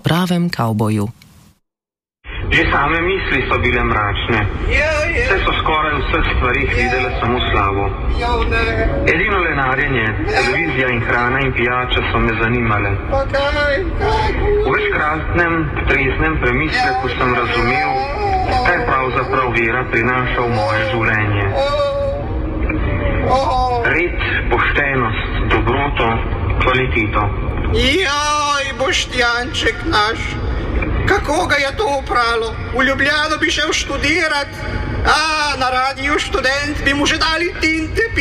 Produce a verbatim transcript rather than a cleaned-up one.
pravem kavboju. Že same misli so bile mračne. Vse so skoraj v vseh stvarih videle samo slabo. Edino lenarjenje, televizija in hrana in pijača so me zanimale. V večkratnem treznem premisleku sem razumel, kaj pravzaprav vera prinaša v moje življenje. Red, poštenost, dobroto, kvaliteto. Joj, Boštjanček naš, kako ga je to upralo? V Ljubljano bi šel študirat, a na radiju Študent bi mu že dali tinte.